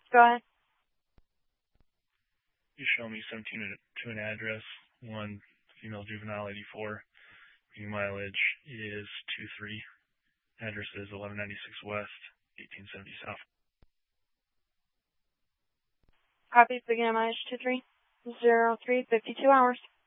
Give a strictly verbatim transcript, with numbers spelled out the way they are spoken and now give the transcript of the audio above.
Go ahead. You show me seventeen to an address, one female juvenile, eighty-four. Meeting mileage is two three. Address is eleven ninety-six West, eighteen seventy South. Copy, beginning mileage two three zero three, fifty-two hours.